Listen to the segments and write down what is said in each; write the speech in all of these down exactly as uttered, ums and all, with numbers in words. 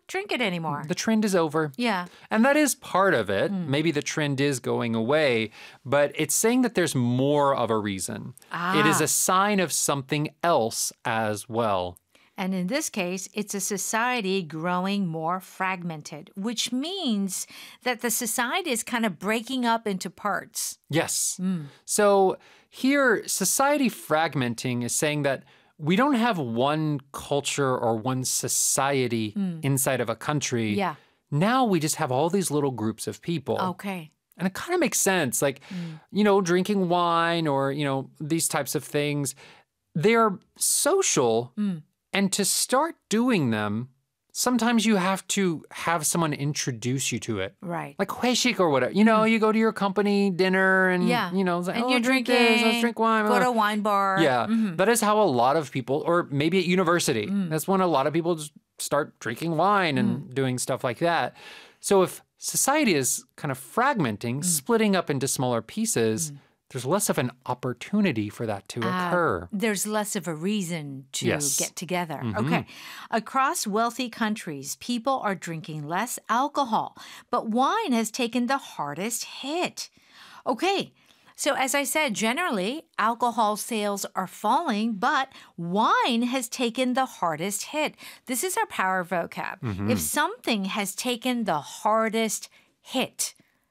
drink it anymore. The trend is over. Yeah. And that is part of it. Mm. Maybe the trend is going away, but it's saying that there's more of a reason. Ah. It is a sign of something else as well. And in this case, it's a society growing more fragmented, which means that the society is kind of breaking up into parts. Yes. Mm. So here, society fragmenting is saying that we don't have one culture or one society mm. inside of a country. Yeah. Now we just have all these little groups of people. Okay. And it kind of makes sense. Like, mm. you know, drinking wine or, you know, these types of things, they're social. Mm. And to start doing them, sometimes you have to have someone introduce you to it. Right. Like 회식 or whatever. You know, mm. you go to your company dinner and, yeah. you know, it's like, and oh, you're drink drinking, this, let's drink wine. Go to a wine bar. Yeah. Mm-hmm. That is how a lot of people, or maybe at university, mm. that's when a lot of people just start drinking wine and mm. doing stuff like that. So if society is kind of fragmenting, mm. splitting up into smaller pieces, mm. there's less of an opportunity for that to occur. Uh, there's less of a reason to yes. get together. Mm-hmm. Okay. Across wealthy countries, people are drinking less alcohol, but wine has taken the hardest hit. Okay. So as I said, generally, alcohol sales are falling, but wine has taken the hardest hit. This is our power vocab. Mm-hmm. If something has taken the hardest hit,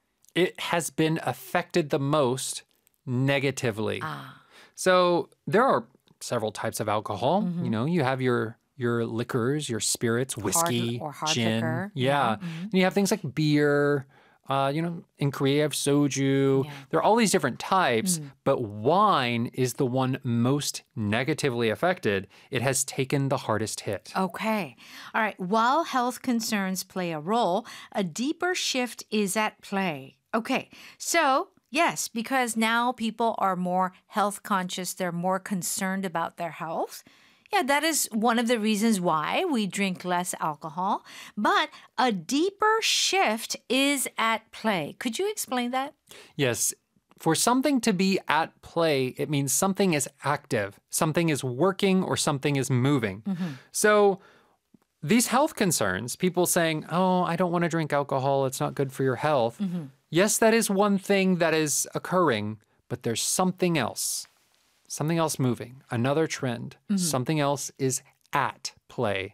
it has been affected the most negatively. Ah. So there are several types of alcohol. Mm-hmm. You know, you have your your liquors, your spirits, whiskey, hard, or hard gin. Liquor. Yeah. yeah. Mm-hmm. And you have things like beer. Uh, you know, in Korea, you have soju. Yeah. There are all these different types, mm. but wine is the one most negatively affected. It has taken the hardest hit. Okay. All right. While health concerns play a role, a deeper shift is at play. Okay. So, yes, because now people are more health conscious, they're more concerned about their health. Yeah, that is one of the reasons why we drink less alcohol. But a deeper shift is at play. Could you explain that? Yes. For something to be at play, it means something is active, something is working, or something is moving. Mm-hmm. So these health concerns, people saying, oh, I don't want to drink alcohol, it's not good for your health. Mm-hmm. Yes, that is one thing that is occurring, but there's something else. Something else moving, another trend, mm-hmm. something else is at play.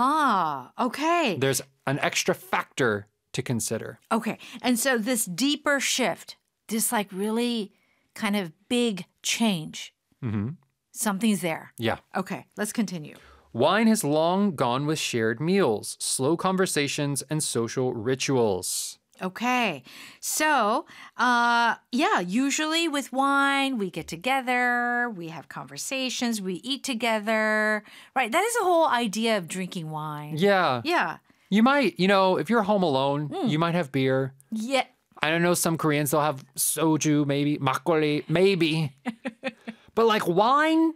Aha, uh-huh. Okay. There's an extra factor to consider. Okay, and so this deeper shift, this like really kind of big change, mm-hmm. something's there. Yeah. Okay, let's continue. Wine has long gone with shared meals, slow conversations, and social rituals. Okay, so, uh, yeah, usually with wine, we get together, we have conversations, we eat together, right? That is the whole idea of drinking wine. Yeah. Yeah. You might, you know, if you're home alone, mm. you might have beer. Yeah. I don't know, some Koreans, they'll have soju, maybe, makgeolli, maybe. But like wine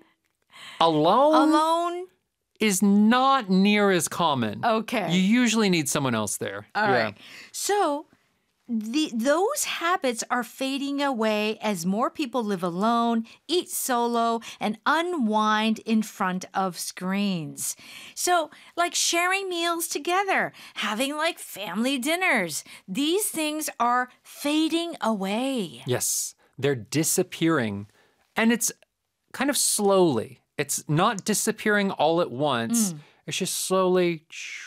alone? Alone? Is not near as common. Okay. You usually need someone else there. All yeah. right. So the those habits are fading away as more people live alone, eat solo, and unwind in front of screens. So like sharing meals together, having like family dinners, these things are fading away. Yes, they're disappearing. And it's kind of slowly. It's not disappearing all at once. Mm. It's just slowly.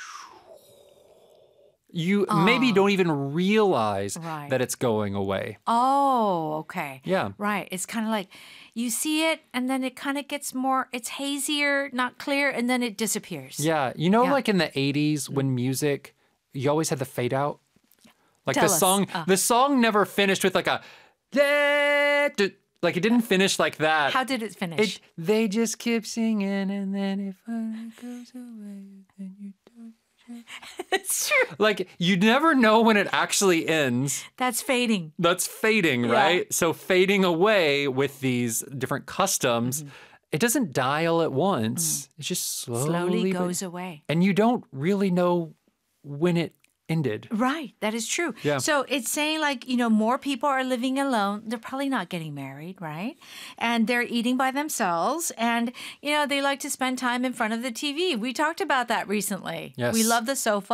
You oh. maybe don't even realize right. that it's going away. Oh, okay. Yeah. Right. It's kind of like you see it and then it kind of gets more, it's hazier, not clear, and then it disappears. Yeah. You know, yeah. like in the eighties when music, you always had the fade out? Like Tell the us. song, uh. the song never finished with like a. Like, it didn't finish like that. How did it finish? It, they just keep singing, and then if it goes away, then you don't. It's true. Like, you never know when it actually ends. That's fading. That's fading, yeah. right? So fading away with these different customs, mm-hmm. it doesn't die all at once. Mm. It just slowly, slowly goes but, away. And you don't really know when it ended. Right. That is true. Yeah. So it's saying like, you know, more people are living alone. They're probably not getting married, right? And they're eating by themselves. And, you know, they like to spend time in front of the T V. We talked about that recently. Yes. We love the sofa.